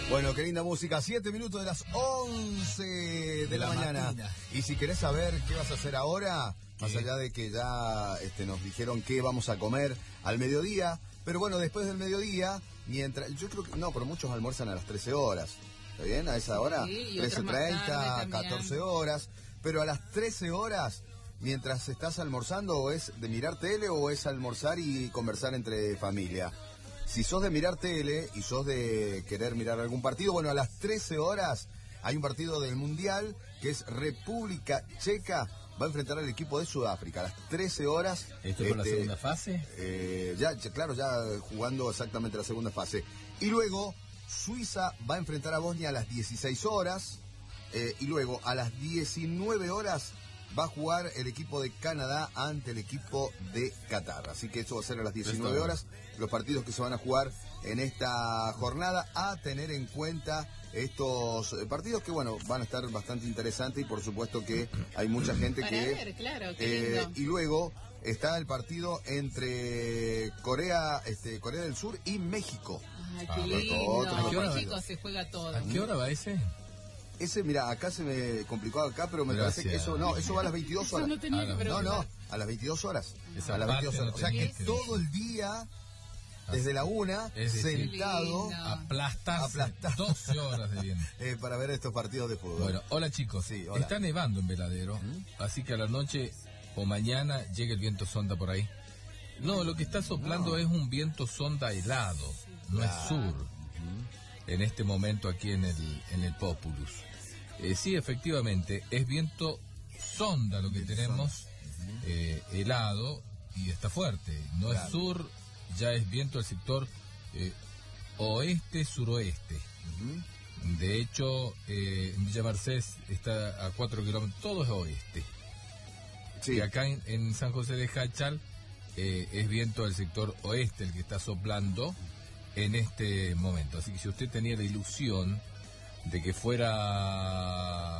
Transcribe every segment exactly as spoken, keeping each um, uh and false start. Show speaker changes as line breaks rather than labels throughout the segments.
Bueno, qué linda música. Siete minutos de las once de, de la, la mañana. Matina. Y si querés saber qué vas a hacer ahora, ¿Qué? más allá de que ya este, nos dijeron qué vamos a comer al mediodía, pero bueno, después del mediodía, mientras, yo creo que, no, pero muchos almuerzan a las trece horas. ¿Está bien? A esa hora,
sí,
trece treinta, catorce horas, pero a las trece horas, mientras estás almorzando, o es de mirar tele o es almorzar y conversar entre familia. Si sos de mirar tele y sos de querer mirar algún partido, bueno, a las trece horas hay un partido del Mundial que es República Checa, va a enfrentar al equipo de Sudáfrica a las trece horas.
¿Esto es por este, la segunda fase?
Eh, ya, ya, claro, ya jugando exactamente la segunda fase. Y luego Suiza va a enfrentar a Bosnia a las dieciséis horas eh, y luego a las diecinueve horas va a jugar el equipo de Canadá ante el equipo de Qatar. Así que eso va a ser a las diecinueve horas, los partidos que se van a jugar en esta jornada, a tener en cuenta estos partidos que, bueno, van a estar bastante interesantes y por supuesto que hay mucha gente
Para
que...
ver, claro, qué lindo.
Eh, y luego está el partido entre Corea, este, Corea del Sur y México.
Ay, qué
ah,
lindo.
otro,
México se juega todo.
¿A qué hora va ese?
Ese, mira, acá se me complicó acá, pero me
Gracias.
parece que eso no, eso va a las veintidós horas.
No, tenía
ah,
que
no, no, a las veintidós horas.
Esa
a las veintidós horas.
No
o sea que
que
todo el día, desde la una,
es decir,
sentado,
aplastas doce horas de viento.
eh, para ver estos partidos de fútbol.
Bueno, hola chicos.
Sí, hola.
Está nevando en Veladero, ¿Mm? así que a la noche o mañana llega el viento sonda por ahí. No, lo que está soplando no. es un viento sonda helado, no claro. es sur. ¿Mm? En este momento aquí en el, en el Populus. Eh, sí, efectivamente, es viento sonda lo que tenemos, eh, helado y está fuerte. No claro. es sur, ya es viento del sector eh, oeste-suroeste. Uh-huh. De hecho, eh, en Villa Mercedes está a cuatro kilómetros, todo es oeste. Sí. Y acá en, en San José de Jáchal eh, es viento del sector oeste el que está soplando en este momento. Así que si usted tenía la ilusión de que fuera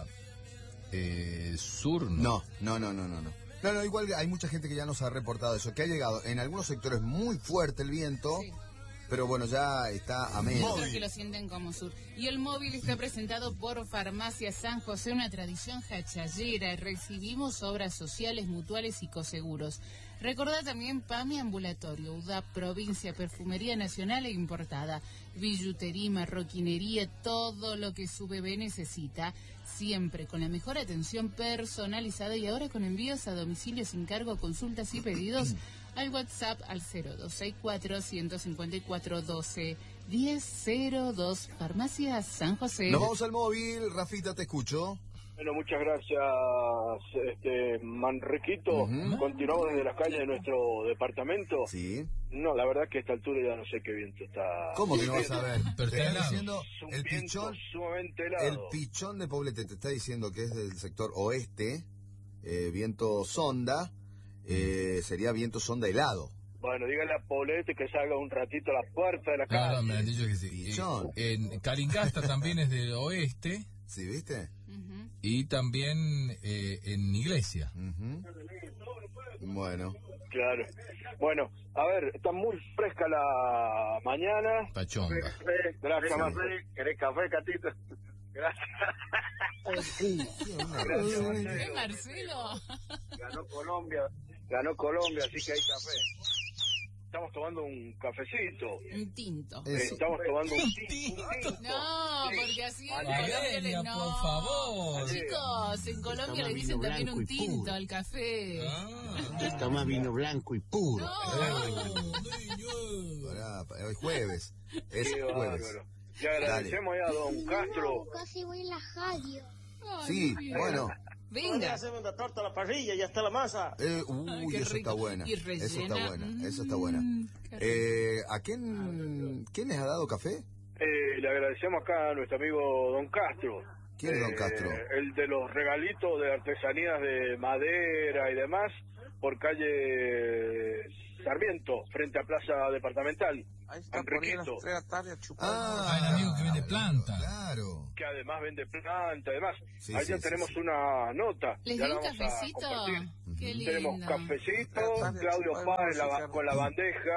eh, sur, ¿no?
No, no, no, no, no, no. No, no, igual hay mucha gente que ya nos ha reportado eso, que ha llegado en algunos sectores muy fuerte el viento, sí. pero bueno, ya está a medio.
Otros que lo sienten como sur. Y el móvil está presentado por Farmacia San José, una tradición jachallera. Recibimos obras sociales, mutuales y coseguros. Recordá también PAMI Ambulatorio, U D A P, provincia, perfumería nacional e importada, billutería, marroquinería, todo lo que su bebé necesita, siempre con la mejor atención personalizada y ahora con envíos a domicilio sin cargo, consultas y pedidos al WhatsApp al cero dos seis cuatro, uno cinco cuatro, uno dos, uno cero dos. Farmacia San José.
Nos vamos al móvil, Rafita, te escucho.
Bueno, muchas gracias, este Manriquito. Uh-huh. Continuamos desde las calles de nuestro departamento.
Sí.
No, la verdad que a esta altura ya no sé qué viento está.
¿Cómo que no vas a ver? Pero te está diciendo
el pichón, sumamente helado.
El pichón de Poblete te está diciendo que es del sector oeste, eh, viento sonda, eh, sería viento sonda helado.
Bueno, dígale a Poblete que salga un ratito a la puerta de la casa.
Claro, me han dicho que sí. Pichón. Eh, en Calingasta también es del oeste.
Sí, ¿viste?
Uh-huh. Y también eh, en Iglesia.
Uh-huh. Bueno.
Claro. Bueno, a ver, está muy fresca la mañana.
Pachonga.
Gracias, Marcelo. ¿Querés café, Catito? Gracias.
Gracias, Marcelo.
Ganó Colombia, ganó Colombia, así que hay café. Estamos tomando un cafecito.
Un tinto.
Eh, estamos tomando un tinto. Un tinto.
No, porque así en
Valeria,
Colombia les... No,
por favor.
Chicos, en Colombia le dicen también un tinto al café.
Ah. Toma vino blanco y puro.
No.
Pará, es jueves. Es
Qué
jueves.
bárbaro. Le agradecemos ya a don Castro.
No, casi voy en la radio.
Sí, bueno.
Venga.
Hacemos una torta a la parrilla, ya está la masa.
Eh, uy, Ay, eso rico. Está buena.
Y rellena.
Eso está buena,
mm,
eso está buena. Eh, ¿A quién, quién les ha dado café?
Eh, le agradecemos acá a nuestro amigo don Castro.
¿Quién es don Castro?
Eh, el de los regalitos de artesanías de madera y demás, por calle Sarmiento, frente a Plaza Departamental.
Ahí está,
Enriquito.
por ahí a las tres de la tarde a chupar.
Ah, hay un amigo que vende planta.
Claro.
Que además vende planta, además.
Sí,
Ahí
sí,
ya
sí,
tenemos
sí.
una nota.
¿Les
ya
di
la
un
vamos
cafecito?
a compartir.
Qué lindo.
Tenemos cafecito,
Tarde,
Claudio
chupar,
Páez la-
chupar.
con la bandeja.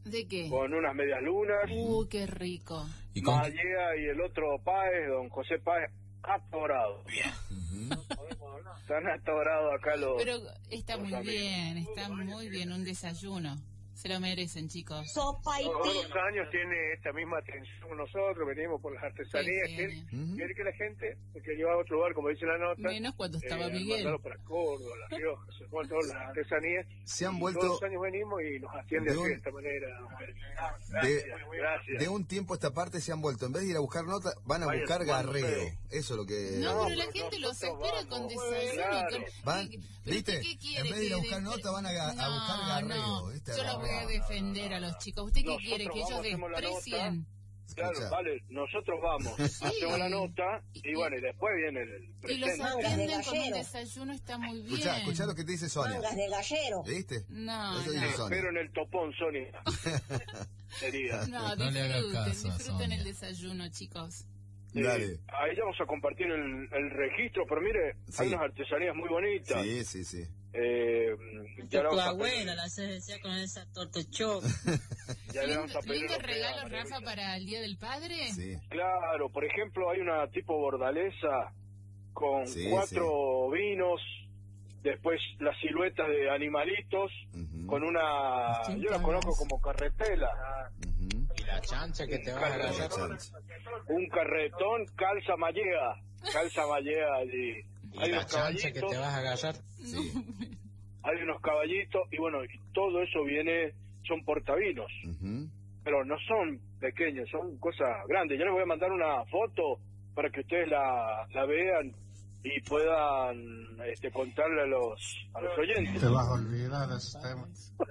¿De qué?
con unas medias lunas.
Uh, qué rico.
¿Y con qué?
Mallea y el otro Páez, don José Páez, atorado. Están atorados acá los...
Pero está
los
muy
amigos.
bien, está muy bien, un desayuno. Se lo merecen, chicos.
Sopa y
Todos los años tiene esta misma atención con nosotros, venimos por las artesanías.
Qué
Quiere,
genio.
quiere que la gente se quiere llevar a otro lugar, como dice la nota.
Menos cuando estaba
eh,
Miguel.
mandarlo para Córdoba, La Rioja, se fue a todas las artesanías.
Se han
Y
vuelto-
Todos los años venimos y nos atiende
de
así
un-
de esta manera.
De,
Gracias, gracias.
de un tiempo a esta parte se han vuelto, en vez de ir a buscar nota, van a
Vayan
buscar
sumando
garreo.
fe.
Eso es lo que...
No,
No,
pero la
pero
gente los
nosotros
espera con
vamos,
desayuno.
claro.
Con...
Van,
¿Qué-
¿viste?
¿Qué quiere?
En vez de ir a
que-
buscar nota, van a, a
No,
buscar garreo.
no,
¿viste?
yo los voy a
Agarrar.
defender a los chicos. ¿Usted qué
Nosotros
quiere? Que ellos
vamos, hacemos la
desprecien.
Claro,
Escucha.
vale, nosotros vamos, hacemos la nota y bueno, y después viene el
Y los
presente.
atienden con un desayuno, está muy bien.
Escuchá, escuchá lo que te dice Sonia.
mangas de gallero.
¿Viste?
No,
Eso
no.
dice Sonia.
Pero en el topón, Sonia. Sería.
No,
No le haga
disfruten,
caso a
disfruten
Sonia.
el desayuno, chicos.
Eh,
Dale.
ahí ya vamos a compartir el, el registro, pero mire,
Sí.
hay unas artesanías muy bonitas.
Sí, sí, sí.
Eh, ya le
Tu
vamos a
abuela
pedir,
la hace decía con esa torta choc.
ya le vamos
Lindo,
a pedir
lindo
lo que
regalo,
hagan,
Rafa,
¿eh?
para el Día del Padre.
Sí.
Claro, por ejemplo, hay una tipo bordalesa con
Sí,
cuatro vinos, después las siluetas de animalitos,
Ujú,
con una, yo la conozco como carretela,
ujú.
La chancha que te vas a
La
agarrar.
chancha.
un carretón, calza mallea, calza mallea allí. Hay
La
unos
chancha que
caballitos,
te vas a agarrar.
Sí.
hay unos caballitos, y bueno, y todo eso viene, son portavinos,
Ujú.
pero no son pequeños, son cosas grandes. Yo les voy a mandar una foto para que ustedes la, la vean y puedan este, contarle a los, a los oyentes.
Te vas a olvidar de ese tema.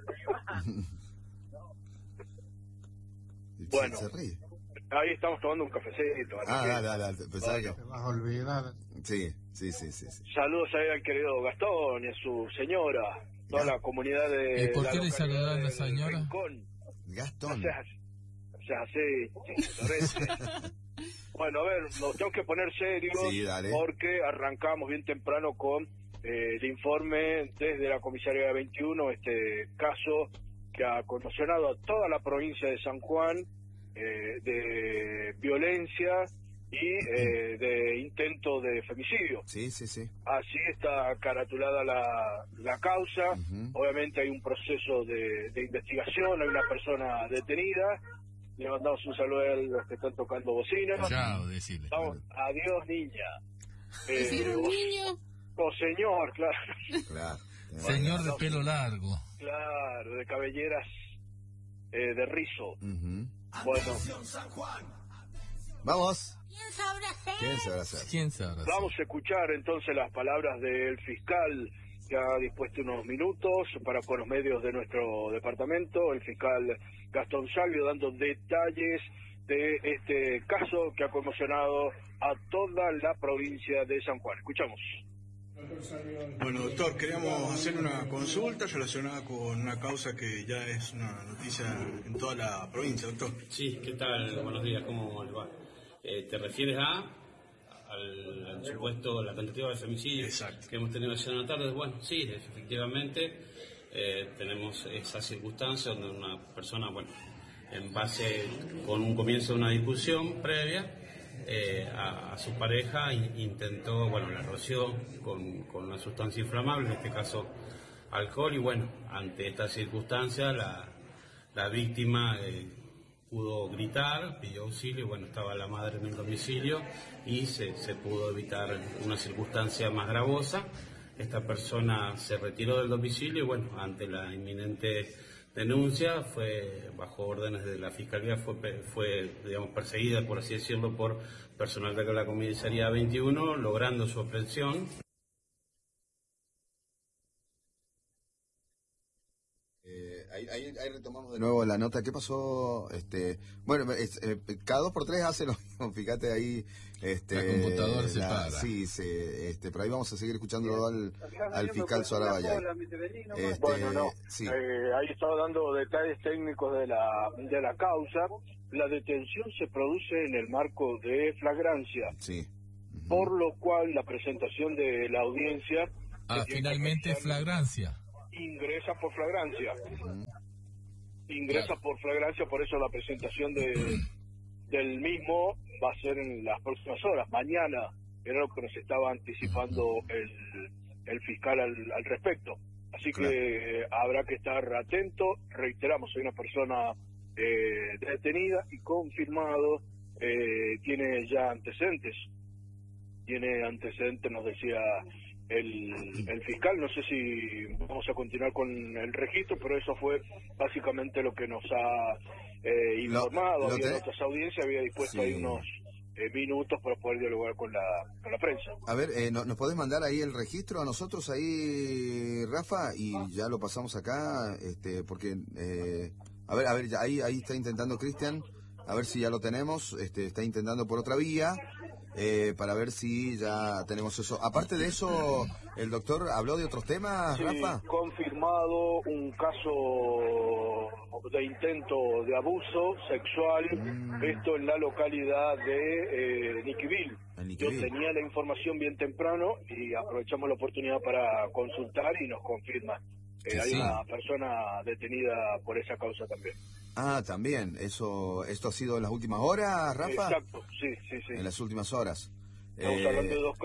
Bueno.
Se ríe.
Ahí estamos tomando un cafecito. así
Ah,
que
dale, dale, pensaba que...
Te vas a olvidar.
Sí, sí, sí, sí. sí.
saludos ahí al querido Gastón y a su señora, toda
Ya.
la comunidad de
¿Y por
la
qué le
localidad
saludan a la
del
señora?
Rincón. No
Gastón.
seas, no seas así, Torrente. Bueno, a ver, nos tenemos que poner serios
Sí, dale.
porque arrancamos bien temprano con eh, el informe desde la comisaría veintiuno, este caso que ha conmocionado a toda la provincia de San Juan, eh, de violencia y eh, de intento de femicidio.
Sí, sí, sí.
Así está caratulada la, la causa.
Ujú.
Obviamente hay un proceso de, de investigación, hay una persona detenida. Le mandamos un saludo a los que están tocando bocinas.
Chao, decirle.
Vamos, adiós, niña.
¿Es decir, un
o-
niño?
o señor, claro.
Claro.
Señor de pelo largo.
Claro, de cabelleras eh, de rizo.
Ujú.
Bueno,
Vamos.
¿Quién sabrá hacer?
¿Quién se va a hacer?
¿Quién sabrá?
vamos a escuchar entonces las palabras del fiscal que ha dispuesto unos minutos para con los medios de nuestro departamento, el fiscal Gastón Salvio, dando detalles de este caso que ha conmocionado a toda la provincia de San Juan. Escuchamos.
Bueno, doctor, queríamos hacer una consulta relacionada con una causa que ya es una noticia en toda la provincia, doctor.
Sí, ¿qué tal? Buenos días, ¿cómo le va? Eh, ¿Te refieres a al, al supuesto, la tentativa de femicidio
Exacto.
que hemos tenido ayer en la tarde? Bueno, sí, efectivamente, eh, tenemos esa circunstancia donde una persona, bueno, en base, con un comienzo de una discusión previa, eh, a, a su pareja in- intentó, bueno, la roció con, con una sustancia inflamable, en este caso alcohol, y bueno, ante esta circunstancia la, la víctima eh, pudo gritar, pidió auxilio, bueno, estaba la madre en el domicilio y se, se pudo evitar una circunstancia más gravosa. Esta persona se retiró del domicilio y bueno, ante la inminente denuncia, fue bajo órdenes de la Fiscalía, fue, pe- fue digamos, perseguida, por así decirlo, por personal de la comisaría veintiuno, logrando su aprehensión.
Eh, ahí, ahí, ahí retomamos de nuevo la nota. ¿Qué pasó? Este, bueno, es, eh, cada dos por tres hace lo mismo. Fíjate ahí. Este,
La computadora se para.
Sí, se, este, pero ahí vamos a seguir escuchando al, al fiscal Soravallay. Este,
Bueno, no.
sí.
Eh, ahí estaba dando detalles técnicos de la, de la causa. La detención se produce en el marco de flagrancia,
Sí. Ujú.
por lo cual la presentación de la audiencia
Ah,
se tiene que
finalmente
realizar-
flagrancia.
ingresa por flagrancia.
Ujú.
ingresa
Claro.
por flagrancia, por eso la presentación de del mismo va a ser en las próximas horas. Mañana era lo que nos estaba anticipando el, el fiscal al, al respecto. Así
Claro.
que eh, habrá que estar atento. Reiteramos, hay una persona eh, detenida y confirmado, eh, tiene ya antecedentes. Tiene antecedentes, nos decía el, el fiscal. No sé si vamos a continuar con el registro, pero eso fue básicamente lo que nos ha eh, informado.
Lo- lo
había
te-
otras audiencias, había dispuesto
Sí.
ahí unos eh, minutos para poder dialogar con la, con la prensa.
A ver, eh, ¿no- ¿nos podés mandar ahí el registro a nosotros ahí, Rafa? Y ya lo pasamos acá, este, porque, eh, a ver, a ver, ya ahí, ahí está intentando Cristian, a ver si ya lo tenemos, este, está intentando por otra vía, eh, para ver si ya tenemos eso. Aparte de eso, ¿el doctor habló de otros temas,
Sí,
Rafa?
confirmado un caso de intento de abuso sexual,
Mm.
esto en la localidad de eh, Niquivil.
En
Yo
Niquivil.
tenía la información bien temprano y aprovechamos la oportunidad para consultar y nos confirma. Eh,
Sí,
hay
sí.
una persona detenida por esa causa también.
Ah, también, eso, esto ha sido en las últimas horas, Rafa.
Exacto, sí, sí, sí.
En las últimas horas.
Estamos
Eh,
hablando de dos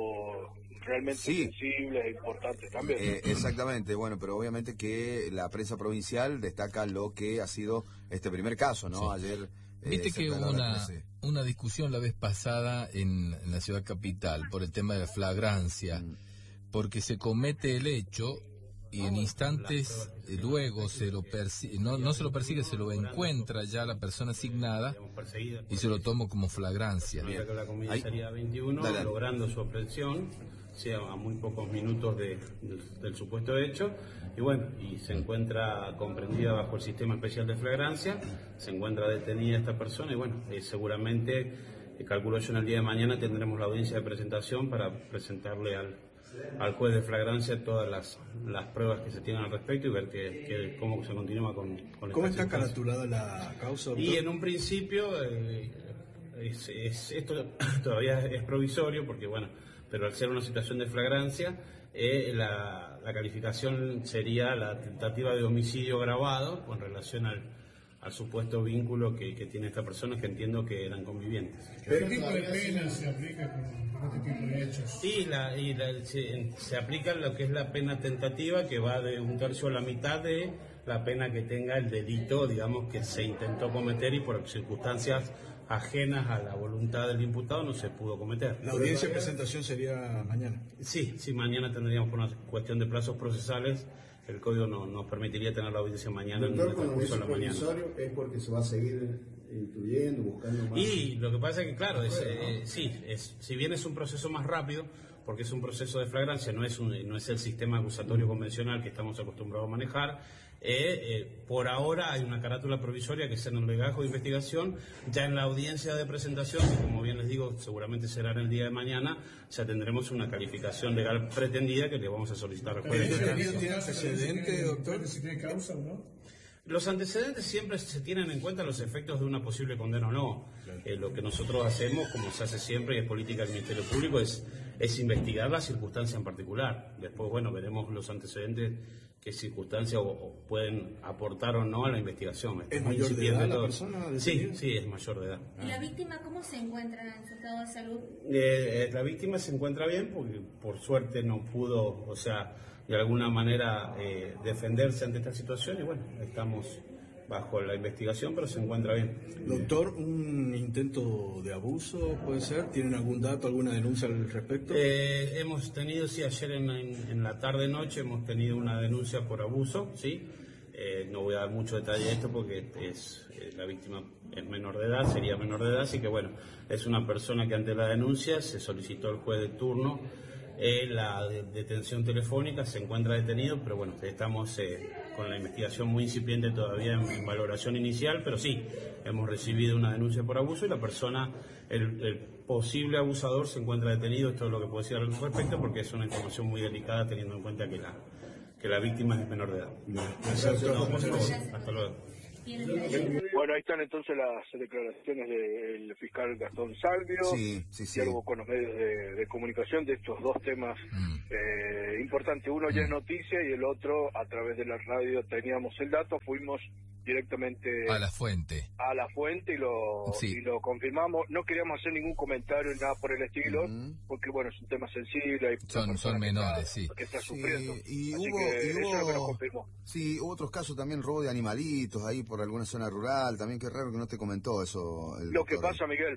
casos realmente
sí.
sensibles e importantes también.
Eh, exactamente, bueno, pero obviamente que la prensa provincial destaca lo que ha sido este primer caso, ¿no?
Sí.
Ayer... eh,
Viste
se
que
aclaró
hubo
la
una,
clase.
una discusión la vez pasada en, en la ciudad capital por el tema de la flagrancia,
Mm.
porque se comete el hecho y en instantes eh, luego se lo persigue, no, no se lo persigue, se lo encuentra ya la persona asignada
Digamos, perseguida.
y se lo toma como flagrancia.
Nota que la
Ahí.
comisaría veintiuno,
Dale, dale.
logrando su aprehensión, sea a muy pocos minutos de- del, del supuesto hecho, y bueno, y se encuentra comprendida bajo el sistema especial de flagrancia, se encuentra detenida esta persona, y bueno, eh, seguramente, eh, calculo yo en el día de mañana tendremos la audiencia de presentación para presentarle al, al juez de flagrancia todas las, las pruebas que se tienen al respecto y ver que, que- cómo se continúa con, con
¿Cómo
esta
está
circunstancia.
caraturada la causa, doctor?
Y en un principio, eh, es- es- esto todavía es provisorio, porque bueno, pero al ser una situación de flagrancia, eh, la, la calificación sería la tentativa de homicidio agravado con relación al, al supuesto vínculo que, que tiene esta persona, que entiendo que eran convivientes.
¿Qué tipo de pena se aplica con, con este tipo de hechos?
Y, la, y la- se, se aplica lo que es la pena tentativa, que va de un tercio a la mitad de la pena que tenga el delito, digamos, que se intentó cometer y por circunstancias ajenas a la voluntad del imputado no se pudo cometer.
La audiencia de presentación sería mañana.
Sí, sí, mañana tendríamos por una cuestión de plazos procesales, el código no, nos permitiría tener la audiencia mañana en el
Doctor, cuando
transcurso
dice
de la mañana.
provisorio es porque se va a seguir incluyendo, buscando más.
Y lo que pasa es que, claro, es, eh, sí, es, si bien es un proceso más rápido, porque es un proceso de flagrancia, no es, un, no es el sistema acusatorio convencional que estamos acostumbrados a manejar, eh, eh, por ahora hay una carátula provisoria que es en el legajo de investigación, ya en la audiencia de presentación, que como bien les digo, seguramente será en el día de mañana, ya tendremos una calificación legal pretendida que le vamos a solicitar al juez de flagrancia.
¿Tiene antecedente, doctor?
Si tiene causa o no.
Los antecedentes siempre se tienen en cuenta los efectos de una posible condena o no. Eh, lo que nosotros hacemos, como se hace siempre y es política del Ministerio Público, es, es investigar la circunstancia en particular. Después, bueno, veremos los antecedentes, qué circunstancias o, o pueden aportar o no a la investigación.
¿Es
muy
mayor de
incipiente
edad la
todo.
persona
Sí,
detenida?
sí, es mayor de edad.
¿Y la víctima cómo se encuentra en su estado de salud?
Eh, eh, la víctima se encuentra bien porque por suerte no pudo, o sea, de alguna manera eh, defenderse ante esta situación y bueno, estamos bajo la investigación, pero se encuentra bien.
Doctor, ¿un intento de abuso puede ser? ¿Tienen algún dato, alguna denuncia al respecto?
Eh, hemos tenido, sí, ayer en, en- en la tarde-noche hemos tenido una denuncia por abuso, sí. Eh, no voy a dar mucho detalle de esto porque es eh, la víctima es menor de edad, sería menor de edad, así que bueno, es una persona que ante la denuncia se solicitó al juez de turno eh, la de- detención telefónica, se encuentra detenido, pero bueno, estamos eh, con la investigación muy incipiente todavía en, en valoración inicial, pero sí, hemos recibido una denuncia por abuso y la persona, el, el posible abusador se encuentra detenido, esto es lo que puedo decir al respecto porque es una información muy delicada teniendo en cuenta que la, que la víctima es menor de edad.
Gracias, doctor.
No, por favor, hasta luego.
Bueno, ahí están entonces las declaraciones del fiscal Gastón Salvio,
Sí, sí, sí.
diálogo con los medios de, de comunicación de estos dos temas
Mm.
eh, importantes. Uno ya es noticia y el otro, a través de la radio teníamos el dato, fuimos y directamente
a la fuente.
a la fuente y lo
Sí.
y lo confirmamos. No queríamos hacer ningún comentario ni nada por el estilo,
Ujú.
porque bueno, es un tema sensible. Hay
Son,
una
son
persona que
menores,
está-
sí.
que está
Sí,
sufriendo.
y
Así
hubo,
que
y
eso es lo que nos
hubo,
confirmó.
sí, hubo otros casos también, robo de animalitos ahí por alguna zona rural, también qué raro que no te comentó eso. El
Lo que
doctor.
pasa, Miguel,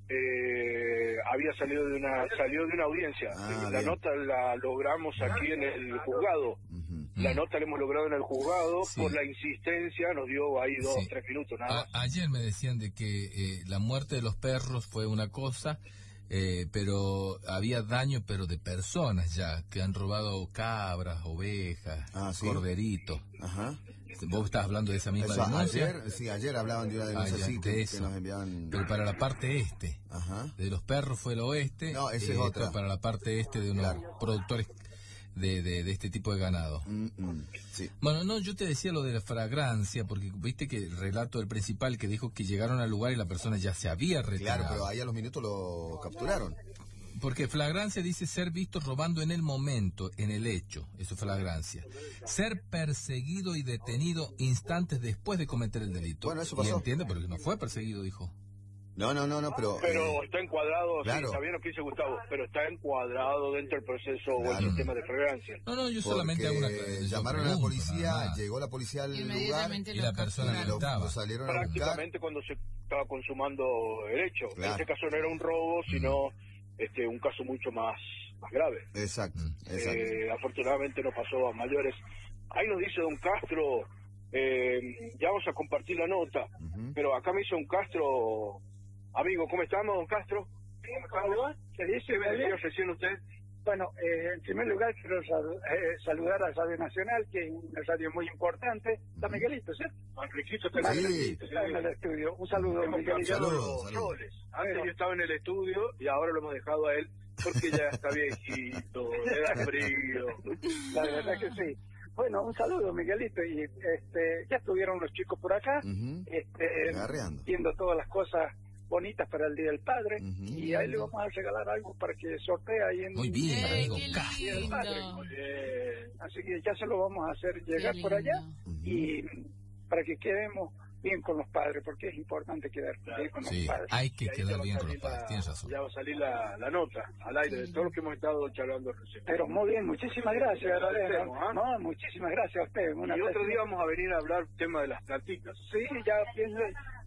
eh, había salido de una salió de una audiencia.
Ah,
la
bien.
nota la logramos aquí en el juzgado.
Ujú.
La nota la hemos logrado en el juzgado.
Sí.
Por la insistencia nos dio ahí dos,
Sí.
tres minutos nada
A-
más.
ayer me decían de que eh, la muerte de los perros fue una cosa, eh, pero había daño, pero de personas ya, que han robado cabras, ovejas,
Ah, ¿sí?
corderitos.
Ajá.
Vos estás hablando de esa misma
Eso,
denuncia.
ayer, sí, ayer hablaban de una denuncia
Ayer
así que,
de
que
eso.
nos enviaban.
Pero para la parte este,
Ajá.
de los perros fue el oeste.
No, esa es
eh,
otra.
esto para la parte este de unos
Claro.
productores de, de, de este tipo de ganado.
Mm, mm, sí.
Bueno, no, yo te decía lo de la fragancia, porque viste que el relato del principal que dijo que llegaron al lugar y la persona ya se había retirado.
Claro, pero ahí a los minutos lo capturaron.
Porque flagrancia dice ser visto robando en el momento, en el hecho, eso es flagrancia. Ser perseguido y detenido instantes después de cometer el delito.
Bueno, eso
Y
pasó.
entiende, porque no fue perseguido, dijo.
No, no, no, no, pero.
Pero
eh,
está encuadrado,
claro.
sí, está bien lo que dice Gustavo, pero está encuadrado dentro del proceso o
Claro.
el sistema de fragancia.
No, no, yo
porque
solamente hago una yo
llamaron a la
pregunto,
policía,
nada más.
llegó la policía al lugar
Inmediatamente
y
lo
la persona
y
capturaron.
lo,
gritaba.
lo salieron a buscar.
Prácticamente cuando se estaba consumando el hecho. En
Claro.
este caso no era un robo, sino este un caso mucho más, más grave.
Exacto,
Mm.
exacto.
Eh, afortunadamente no pasó a mayores. Ahí nos dice don Castro, eh, ya vamos a compartir la nota,
Ujú.
pero acá me dice don Castro, amigo, ¿cómo estamos, don Castro?
¿Cómo va? ¿Se dice,
¿Qué me
Belén?
decía recién usted?
Bueno, eh, en primer lugar quiero sal- eh, saludar a Radio Nacional, que es una radio muy importante. Está Miguelito, ¿cierto?
Manriquito,
Sí.
Manriquito,
Está en el estudio. Un saludo,
Hemos
Miguelito.
cambiado
Saludos,
los
saludos.
roles. Antes yo estaba en el estudio y ahora lo hemos dejado a él porque ya está viejito, le da frío.
La verdad que sí. Bueno, un saludo, Miguelito. Y este, ya estuvieron los chicos por acá,
Ujú.
este,
Agarreando.
viendo todas las cosas bonitas para el Día del Padre.
Ujú.
Y ahí le vamos a regalar algo para que sortee ahí en
Muy bien,
¡Eh,
amigo.
qué
Ca-
Día del Padre.
lindo!
Eh, así que ya se lo vamos a hacer llegar
Qué
por allá.
lindo.
Ujú.
Y para que quedemos bien con los padres, porque es importante quedar bien con
Sí,
los padres.
hay que
Y ahí ya
quedar
va a
bien con los
salir
padres,
la-
tienes razón.
Ya va a salir la, la nota al aire de todo lo que hemos estado charlando recién.
Pero muy bien, muchísimas gracias.
Agradecemos, ¿ah?
No, muchísimas gracias a usted. Una
Y otro
preciosa-
día vamos a venir a hablar tema de las plantitas.
Sí, ya pienso.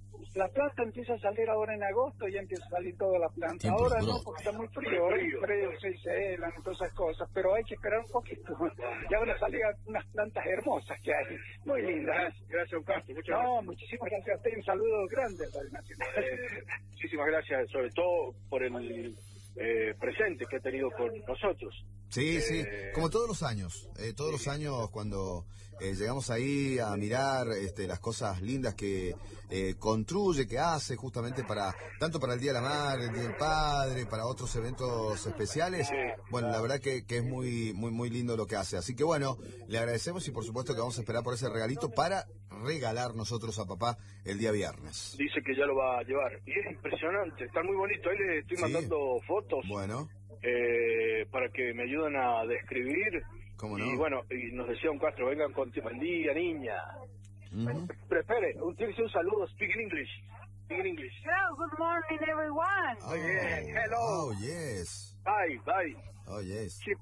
La planta empieza a salir ahora en agosto, ya empieza a salir toda la planta.
Tiempo
Ahora
de
no,
brote.
porque está muy frío, ahora es frío, sí, se helan y todas esas cosas, pero hay que esperar un poquito. Ya van a salir unas plantas hermosas que hay, muy lindas.
Gracias, gracias, don Castro. Muchas
No, muchísimas gracias a usted, un saludo grande a Radio Nacional.
gracias. Eh, muchísimas gracias, sobre todo por el eh, presente que ha tenido con nosotros.
Sí, sí,
Eh,
como todos los años, eh, todos los años cuando eh, llegamos ahí a mirar este, las cosas lindas que eh, construye, que hace justamente para, tanto para el Día de la Madre, el Día del Padre, para otros eventos especiales, bueno, la verdad que, que es muy, muy, muy lindo lo que hace. Así que bueno, le agradecemos y por supuesto que vamos a esperar por ese regalito para regalar nosotros a papá el día viernes.
Dice que ya lo va a llevar. Y es impresionante, está muy bonito. Ahí le estoy
Sí.
mandando fotos
Bueno,
eh, para que me ayuden a describir.
cómo no.
Y bueno, y nos decía un Castro, vengan con buen día, niña.
Ujú.
Pero espere, utilice un saludo, speak in English. Speak in English.
Hello, good morning, everyone.
Oh,
Hello.
oh, yes.
Bye, bye.
Oh, yes.
Sí.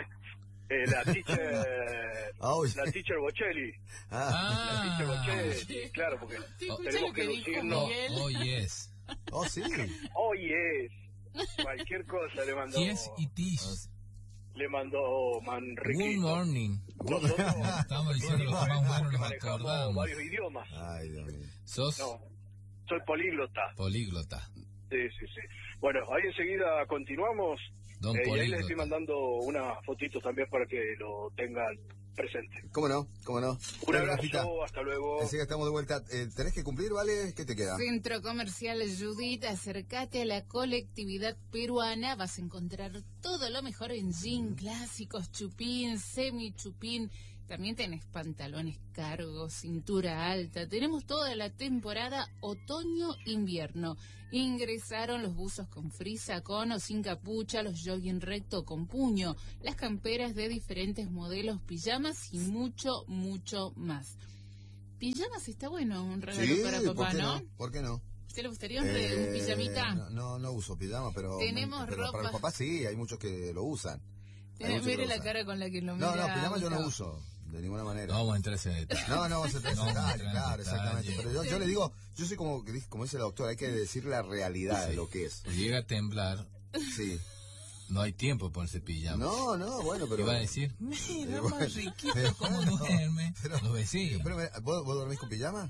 Eh, la teacher,
Oh,
la teacher Bocelli.
Ah,
La teacher
Ah,
Bocelli, claro, porque
Sí, escucha
tenemos
lo
que
que dijo
lucirnos.
Miguel.
oh, yes.
oh, sí.
Oh, yes. Cualquier cosa le mandó.
Yes, it is.
Le mandó
Good
Manriquito.
morning.
Nosotros
Estamos diciendo los más humanos nos
manejamos
acordamos.
varios idiomas.
Ay, Dios mío.
Sos
No, soy políglota.
políglota.
Sí, sí, sí. Bueno, ahí enseguida continuamos.
Don
Eh, y ahí les
políglota.
estoy mandando unas fotitos también para que lo tengan presente.
¿Cómo no? ¿Cómo no?
Un
Bueno,
abrazo,
Rafita,
hasta luego.
enseguida estamos de vuelta. Eh, ¿Tenés que cumplir, vale? ¿Qué te queda?
Centro Comercial Judith, acércate a la colectividad peruana, vas a encontrar todo lo mejor en jean, clásicos, chupín, semi chupín, también tenés pantalones cargos, cintura alta, tenemos toda la temporada otoño-invierno. Ingresaron los buzos con frisa, con o sin capucha, los jogging recto con puño, las camperas de diferentes modelos, pijamas y mucho, mucho más. pijamas está bueno, un regalo
Sí,
para
¿por
papá,
qué
¿no?
no? ¿Por qué no?
¿Te le gustaría un, re- un
Eh,
pijamita?
No, no, no uso pijama, pero,
Tenemos
pero
ropa.
para los papás sí, hay muchos que lo usan. Hay muchos que
Mire
lo
la
usan.
cara con la que lo mira.
No, no, pijama yo no
Gustavo.
uso, de ninguna manera.
No vamos a entrar en detalle.
No, no, vamos a entrar en
No vamos a
detalle,
entrar en
claro,
detalle.
exactamente. Pero yo, yo le digo, yo soy como, que dice- como dice la doctora, hay que decir la realidad de lo que es.
Llega a temblar,
Sí.
no hay tiempo para ponerse pijama.
No, no, bueno, pero...
Y va a decir, mira,
Eh,
más
bueno,
riquito
pero-
como
no,
duerme.
pero-
Los vecinos.
Pero, mira, ¿vos, ¿Vos dormís con pijama?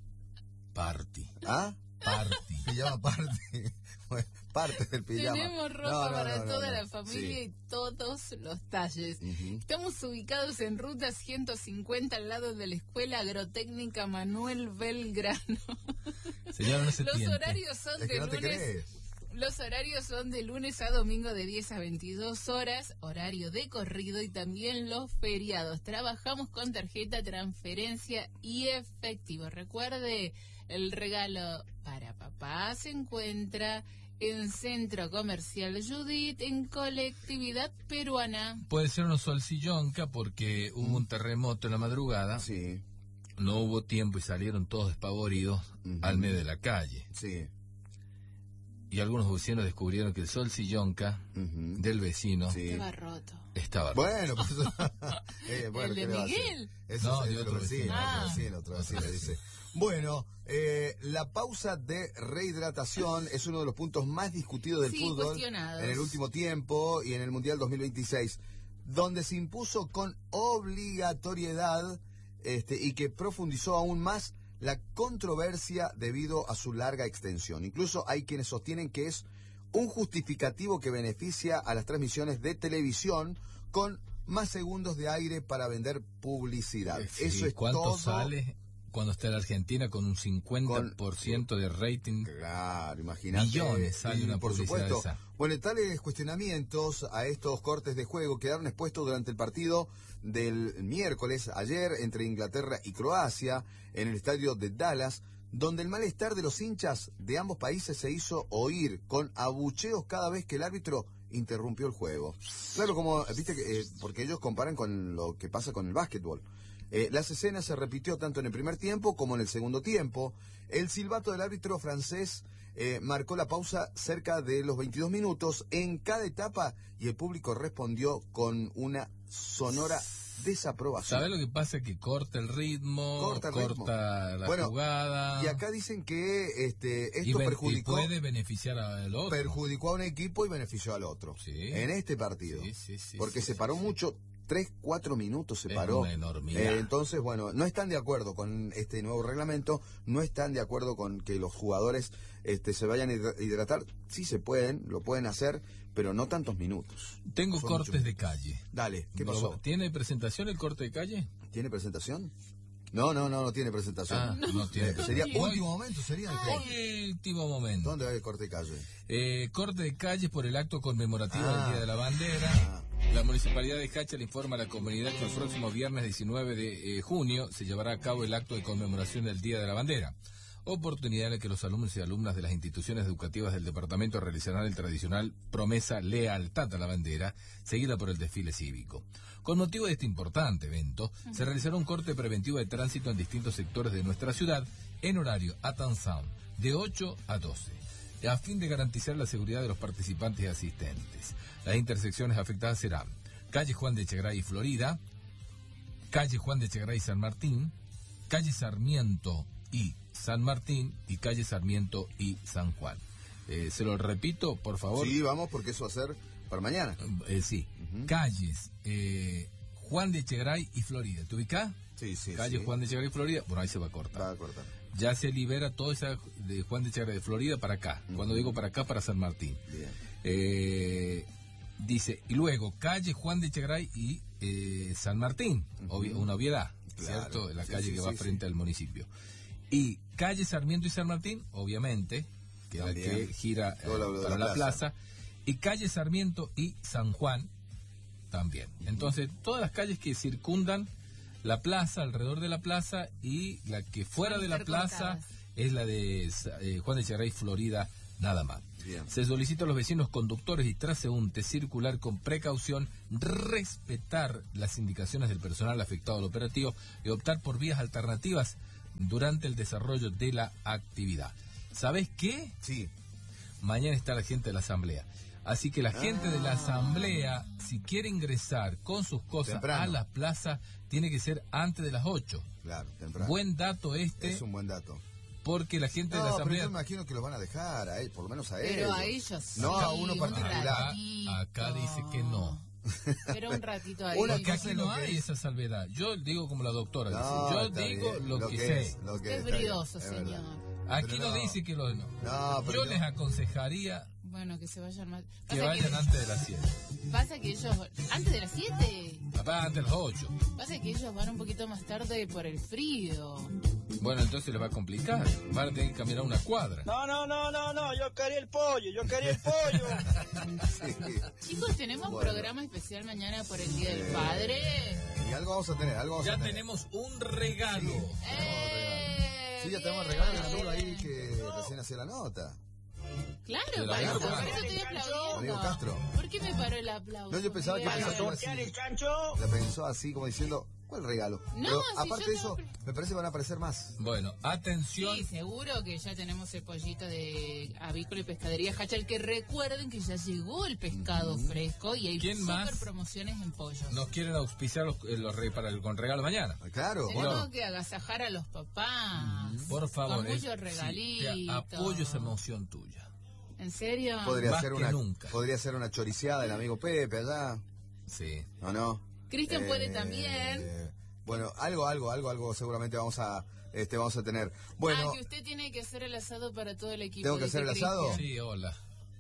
Party.
¿Ah?
Party.
Pijama parte. Bueno, parte del pijama.
Tenemos ropa
No, no,
para
no, no,
toda
no.
la familia
Sí.
y todos los talles.
Ujú.
Estamos ubicados en ruta ciento cincuenta al lado de la Escuela Agrotécnica Manuel Belgrano.
Señora, no se
Los
tiente.
horarios son
Es que
de
no te
lunes.
crees.
Los horarios son de lunes a domingo de diez a veintidós horas, horario de corrido, y también los feriados. Trabajamos con tarjeta, transferencia y efectivo. Recuerde, el regalo para papá se encuentra en Centro Comercial Judith, en Colectividad Peruana.
Puede ser uno solsillonca porque hubo un terremoto en la madrugada.
Sí.
No hubo tiempo y salieron todos despavoridos
Ujú.
al medio de la calle.
Sí.
Y algunos vecinos descubrieron que el solsillonca
Ujú.
del vecino
Sí.
Estaba roto.
estaba roto.
Bueno, pues eh, bueno,
¿El de
¿qué le va a hacer?
Miguel?
Eso
No,
es
de
de
otro
otro vecino,
vecino.
Ah.
otro vecino, otro vecino, dice. Bueno, eh, la pausa de rehidratación es uno de los puntos más discutidos del
Sí,
fútbol
cuestionados.
en el último tiempo y en el Mundial dos mil veintiséis, donde se impuso con obligatoriedad este, y que profundizó aún más la controversia debido a su larga extensión. Incluso hay quienes sostienen que es un justificativo que beneficia a las transmisiones de televisión con más segundos de aire para vender publicidad.
Sí,
Eso es
¿cuánto
todo.
sale cuando está la Argentina con un cincuenta por ciento de rating?
Claro, imagínate.
Millones sale
Y,
una
por
publicidad
supuesto.
esa.
Bueno, tales cuestionamientos a estos cortes de juego quedaron expuestos durante el partido del miércoles, ayer, entre Inglaterra y Croacia, en el estadio de Dallas, donde el malestar de los hinchas de ambos países se hizo oír con abucheos cada vez que el árbitro interrumpió el juego. Claro, como, viste, que, eh, porque ellos comparan con lo que pasa con el básquetbol. Eh, las escenas se repitió tanto en el primer tiempo como en el segundo tiempo. El silbato del árbitro francés eh, marcó la pausa cerca de los veintidós minutos en cada etapa y el público respondió con una sonora desaprobación.
¿Sabes lo que pasa? Que corta el ritmo,
Corta
corta,
el ritmo.
la
Bueno,
jugada.
Y acá dicen que este,
y,
esto
ben- y
perjudicó,
puede beneficiar al otro.
perjudicó a un equipo y benefició al otro.
Sí.
En este partido.
Sí, sí, sí,
porque
sí,
se
sí,
paró
sí.
mucho. Tres, cuatro minutos se
Es
paró.
una enormidad.
Eh, entonces, bueno, no están de acuerdo con este nuevo reglamento, no están de acuerdo con que los jugadores este, se vayan a hidra- hidratar. Sí se pueden, lo pueden hacer, pero no tantos minutos.
Tengo
Son
cortes
muchos
de
minutos.
calle.
Dale, ¿qué
Pero,
pasó?
¿Tiene presentación el corte de calle?
¿Tiene presentación? No, no, no, no tiene presentación.
Ah, no tiene
Eh, Sería
presentación.
último momento, sería. ¿qué?
Último momento.
¿Dónde va el corte de calle?
Eh, corte de calle por el acto conmemorativo
Ah.
del Día de la Bandera.
Ah.
La Municipalidad de Hacha le informa a la comunidad que el próximo viernes diecinueve de eh, junio se llevará a cabo el acto de conmemoración del Día de la Bandera. Oportunidad en la que los alumnos y alumnas de las instituciones educativas del departamento realizarán el tradicional promesa lealtad a la bandera, seguida por el desfile cívico. Con motivo de este importante evento, se realizará un corte preventivo de tránsito en distintos sectores de nuestra ciudad en horario up and down, de ocho a doce, a fin de garantizar la seguridad de los participantes y asistentes. Las intersecciones afectadas serán calle Juan de Echegaray y Florida, calle Juan de Echegaray y San Martín, calle Sarmiento y San Martín y calle Sarmiento y San Juan. Eh, se lo repito, por favor.
Sí, vamos, porque eso va a ser para mañana.
Eh, sí,
Ujú.
calles eh, Juan de Echegaray y Florida. ¿Te ubicás?
Sí, sí,
Calle
sí.
Juan de Echegaray y Florida, bueno, ahí se va a cortar.
Va a cortar.
Ya se libera toda esa de Juan de Echegaray de Florida para acá. Cuando digo para acá, para San Martín.
Bien.
Eh, dice, y luego calle Juan de Echegaray y eh, San Martín, obvi- una obviedad,
Claro.
¿cierto? La
Sí,
calle
sí,
que
sí,
va
sí.
frente al municipio. Y calle Sarmiento y San Martín, obviamente, que es la
También.
que gira eh,
Todo lo de
para
la
la
plaza.
plaza. Y calle Sarmiento y San Juan también. Entonces, todas las calles que circundan la plaza, alrededor de la plaza, y la que fuera
Van a
de la
estar
plaza
cortadas.
es la de eh, Juan de Echegaray, Florida, nada más.
Bien.
Se solicita a los vecinos conductores y transeúntes circular con precaución, respetar las indicaciones del personal afectado al operativo y optar por vías alternativas durante el desarrollo de la actividad. ¿Sabes qué?
Sí.
Mañana está la gente de la asamblea. Así que la gente ah. de la asamblea, si quiere ingresar con sus cosas temprano a la plaza, tiene que ser antes de las ocho.
Claro, temprano.
Buen dato este.
Es un buen dato.
Porque la gente
no,
de la asamblea...
Pero yo imagino que los van a dejar a él, por lo menos a
pero
ellos.
Pero a ellos sí.
No a uno particular.
Acá, acá dice que no.
Pero un ratito ahí.
Porque aquí no hay esa salvedad. Yo digo como la doctora.
No,
yo digo
bien,
lo,
lo
que,
que
sé.
Es, lo que
es brioso, señor.
Aquí no, no dice que lo no.
no
yo les aconsejaría...
Bueno, que se vayan más...
Que vayan que... antes de las siete.
Pasa que ellos... ¿Antes de las siete?
Papá, antes de las ocho.
Pasa que ellos van un poquito más tarde por el frío.
Bueno, entonces les va a complicar. Van a tener que caminar una cuadra.
No, no, no, no, no. Yo quería el pollo. Yo quería el pollo.
Sí. Chicos, tenemos bueno. programa especial mañana por el Día del Padre.
Y algo vamos a tener, algo vamos
ya
a tener.
tenemos un regalo.
Sí,
eh,
sí ya tenemos el regalo de Arturo ahí que recién hacía la nota.
Claro, para eso, por eso estoy aplaudiendo.
Amigo Castro.
¿Por qué me paró el aplauso?
No, yo pensaba que pensó así. La pensó así como diciendo, ¿cuál regalo?
No,
pero,
si
aparte de eso,
tengo...
me parece que van a aparecer más.
Bueno, atención.
Sí, seguro que ya tenemos el pollito de Avícola y Pescadería Hachal, que recuerden que ya llegó el pescado uh-huh. fresco y hay super más promociones en pollos.
¿Nos quieren auspiciar los, los re, para el con regalo mañana?
Claro.
Tenemos
bueno.
que agasajar a los papás.
Uh-huh. Por favor.
Con muchos regalitos.
Sí, apoyo esa emoción tuya.
¿En serio?
Podría
Más
ser
que
una,
nunca.
Podría ser una choriceada del amigo Pepe allá.
Sí.
¿O no?
Cristian
eh,
puede también.
Bueno, algo, algo, algo, algo seguramente vamos a, este, vamos a tener. Bueno.
Ah, que usted tiene que hacer el asado para todo el equipo.
¿Tengo que hacer el
Cristian.
asado?
Sí, hola.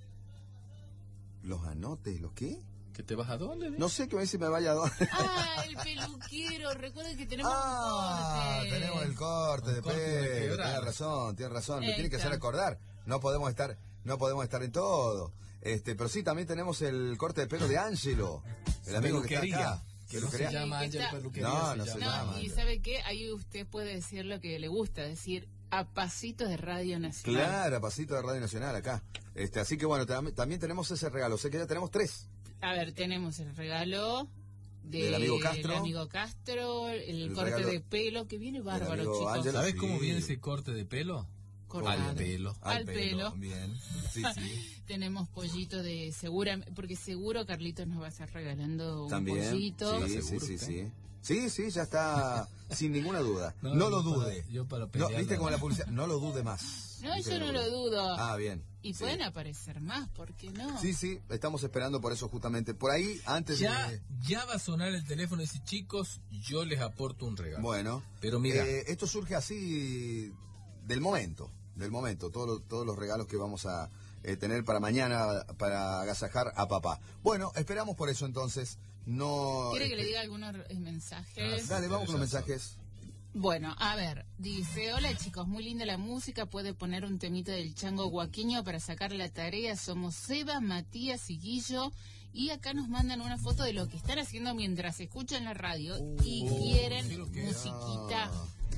¿Los anotes? ¿Los qué?
¿Que te vas a dónde?
No sé, que me dice me vaya a dónde.
Ah, el peluquero. Recuerden que tenemos
ah,
un corte.
tenemos el corte
un
de
Pedro.
Tiene razón, tiene razón. Me
Esta.
tiene que hacer acordar. No podemos estar, no podemos estar en todo. Este, pero sí, también tenemos el corte de pelo de Ángelo, el amigo que está acá.
Que no se llama Ángel Peluquería.
No, no se,
no,
llama.
Y ¿sabe qué? Ahí usted puede decir lo que le gusta, decir a pasitos de Radio Nacional.
Claro, a pasitos de Radio Nacional acá. Este, así que bueno, tam- también tenemos ese regalo. Sé que ya tenemos tres.
A ver, tenemos el regalo de,
del amigo Castro.
El amigo Castro, el,
el
corte
regalo
de pelo, que viene bárbaro, chicos.
Ángel,
¿Sabes
sí.
cómo viene ese corte de pelo?
Cortado.
Al pelo.
Al, al pelo.
pelo. Bien. Sí, sí.
Tenemos pollito de segura, porque seguro Carlitos nos va a estar regalando un
También.
pollito.
Sí, sí, sí, sí. Sí, sí, ya está sin ninguna duda. No, no lo dude.
Para, yo para
no, ¿viste como la publicidad? No lo dude más.
No, yo no lo dudo.
Ah, bien.
Y sí. Pueden aparecer más, ¿por qué no?
Sí, sí, estamos esperando por eso justamente. Por ahí, antes
ya,
de...
Ya va a sonar el teléfono y dice, chicos, yo les aporto un regalo.
Bueno.
Pero mira...
Eh, esto surge así del momento, del momento. Todos los, todos los regalos que vamos a eh, tener para mañana para agasajar a papá. Bueno, esperamos por eso entonces. No...
¿Quiere
este...
que le diga algunos mensajes?
Ah, dale, vamos con los mensajes.
Bueno, a ver, dice, hola chicos, muy linda la música, puede poner un temita del Chango Guaquiño para sacar la tarea, somos Seba, Matías y Guillo, y acá nos mandan una foto de lo que están haciendo mientras escuchan la radio uh, y quieren que musiquita.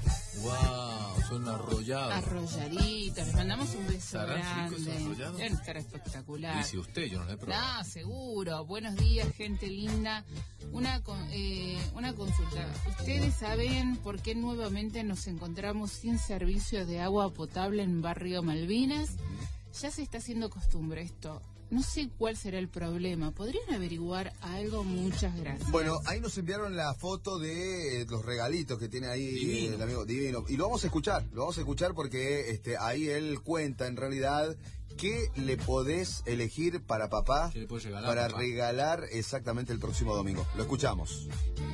Wow, son arrollados.
Arrolladitos, les mandamos un beso grande. Deben estar espectacular.
Dice usted, yo no lo he probado.
No, seguro. Buenos días, gente linda. Una, eh, una consulta. ¿Ustedes saben por qué nuevamente nos encontramos sin servicio de agua potable en Barrio Malvinas? Ya se está haciendo costumbre esto. No sé cuál será el problema. ¿Podrían averiguar algo? Muchas gracias.
Bueno, ahí nos enviaron la foto de los regalitos que tiene ahí
Divino.
el amigo Divino. Y lo vamos a escuchar, lo vamos a escuchar porque este, ahí él cuenta en realidad qué le podés elegir para papá,
¿Qué le podés regalar,
para
papá?
regalar exactamente el próximo domingo. Lo escuchamos.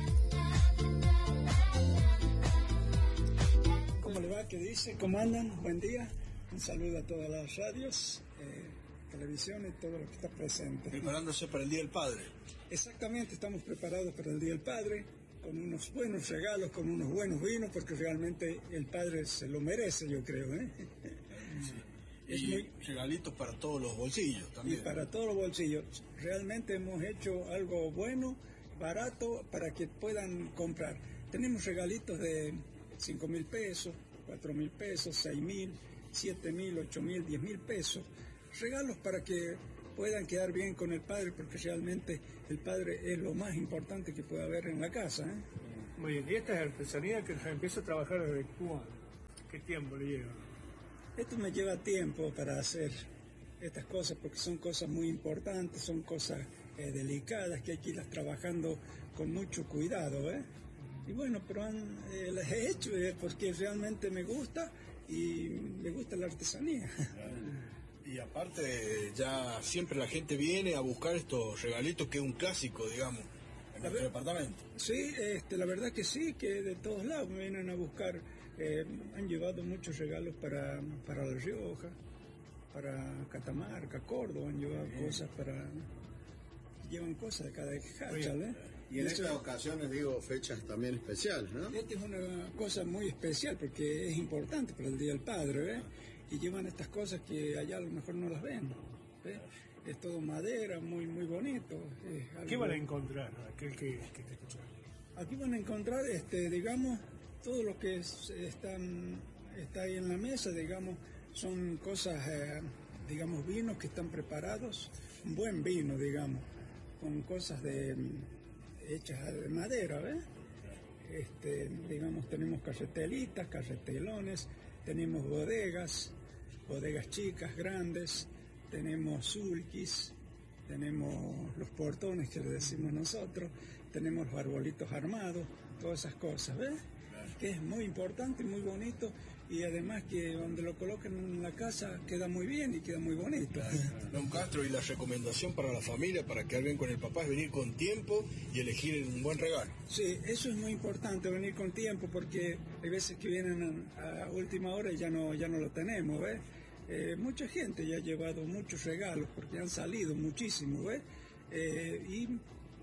¿Cómo le va? ¿Qué dice? ¿Cómo andan? Buen día. Un saludo a todas las radios. Eh, televisión y todo lo que está presente.
Preparándose para el Día del Padre.
Exactamente, estamos preparados para el Día del Padre, con unos buenos regalos, con unos buenos vinos, porque realmente el Padre se lo merece, yo creo, ¿eh?
Sí. Es y muy... regalitos para todos los bolsillos también.
Y para todos los bolsillos. Realmente hemos hecho algo bueno, barato, para que puedan comprar. Tenemos regalitos de cinco mil pesos, cuatro mil pesos, seis mil, siete mil, ocho mil, diez mil pesos. Regalos para que puedan quedar bien con el padre, porque realmente el padre es lo más importante que puede haber en la casa, ¿eh?
Muy bien, y esta es artesanía que empieza a trabajar desde Cuba. ¿Qué tiempo le lleva?
Esto me lleva tiempo para hacer estas cosas porque son cosas muy importantes, son cosas eh, delicadas que hay que irlas trabajando con mucho cuidado, ¿eh? Y bueno, pero han, eh, las he hecho eh, porque realmente me gusta y me gusta la artesanía.
Y aparte, ya siempre la gente viene a buscar estos regalitos que es un clásico, digamos, en nuestro departamento.
Sí, este, la verdad que sí, que de todos lados me vienen a buscar. Eh, han llevado muchos regalos para, para La Rioja, para Catamarca, Córdoba, han llevado sí. cosas para... Llevan cosas de cada Hachal, ¿eh?
Y en Eso, estas ocasiones, digo, fechas también especiales, ¿no?
Esta es una cosa muy especial porque es importante para el Día del Padre, ¿eh? Y llevan estas cosas que allá a lo mejor no las ven, ¿eh? Es todo madera, muy muy bonito. Es algo...
¿Qué van a encontrar aquel que, que te escucha?
Aquí van a encontrar, este, digamos, todo lo que es, están, está ahí en la mesa, digamos, son cosas, eh, digamos, vinos que están preparados, un buen vino, digamos, con cosas de hechas de madera, ¿ves? Este, digamos, tenemos carretelitas, carretelones, tenemos bodegas, bodegas chicas, grandes, tenemos sulquis, tenemos los portones que le decimos nosotros, tenemos los arbolitos armados, todas esas cosas, ¿ves? Que es muy importante, muy bonito, y además que donde lo coloquen en la casa queda muy bien y queda muy bonito.
Don Castro, y la recomendación para la familia, para que alguien con el papá, es venir con tiempo y elegir un buen regalo.
Sí, eso es muy importante, venir con tiempo, porque hay veces que vienen a, a última hora y ya no, ya no lo tenemos, ¿ves? Eh, mucha gente ya ha llevado muchos regalos, porque han salido muchísimos, ¿ves? Eh, y, y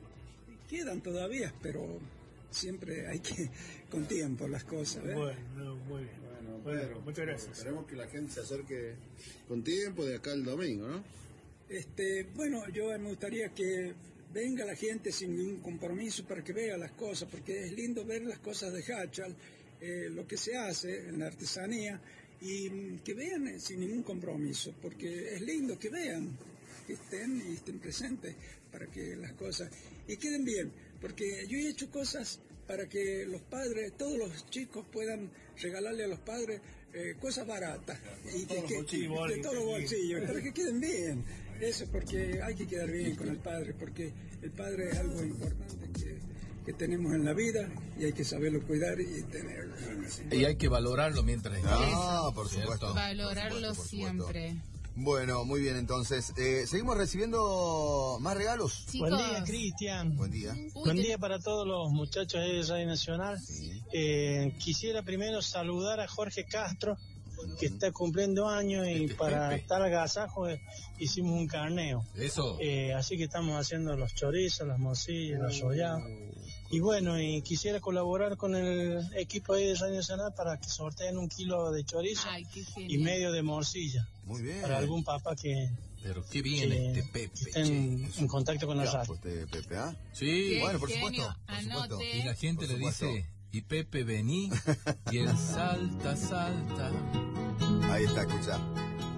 quedan todavía, pero siempre hay que, con tiempo, las cosas, ¿ves?
Bueno, muy bien.
Bueno,
Bueno,
Pedro,
muchas gracias.
Esperemos que la gente se acerque con tiempo de acá el domingo, ¿no?
Este, bueno, yo me gustaría que venga la gente sin ningún compromiso para que vea las cosas, porque es lindo ver las cosas de Hachal, eh, lo que se hace en la artesanía, y que vean sin ningún compromiso, porque es lindo que vean, que estén y estén presentes para que las cosas y queden bien, porque yo he hecho cosas para que los padres, todos los chicos puedan regalarle a los padres eh, cosas baratas y que, que, de todos los bolsillos, para que queden bien. Eso, porque hay que quedar bien con el padre, porque el padre es algo importante que, que tenemos en la vida y hay que saberlo cuidar y tenerlo.
Y hay que valorarlo mientras está.
Ah, por supuesto.
Valorarlo
por supuesto, por supuesto.
siempre.
Bueno, muy bien, entonces. Eh, ¿Seguimos recibiendo más regalos?
Chicos.
Buen día, Cristian.
Buen día.
Uy,
Buen
te...
día para todos los muchachos de Radio Nacional.
Sí.
Eh, quisiera primero saludar a Jorge Castro, que está cumpliendo años, y
Este
para
Pepe.
estar agasajo eh, hicimos un carneo.
Eso.
Eh, así que estamos haciendo los chorizos, las morcillas, los sollados. Y bueno, y quisiera colaborar con el equipo ahí de Radio Nacional para que sorteen un kilo de chorizo
Ay, qué
y
genial.
medio de morcilla.
Muy bien.
Para algún papá que,
Pero qué bien
que,
este Pepe.
que esté en, en contacto con la
Capo
radio.
este Pepe, ¿ah?
Sí.
Qué
Bueno, por
genio.
supuesto, por supuesto.
Anote.
Y la gente
Por
le
supuesto.
dice, y Pepe vení, y él salta, salta.
Ahí está, escucha.